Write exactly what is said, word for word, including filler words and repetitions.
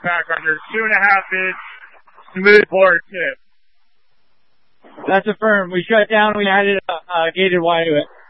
back under two and a half inch smooth bore tip. That's affirmed. We shut down. We added a, a gated Y to it.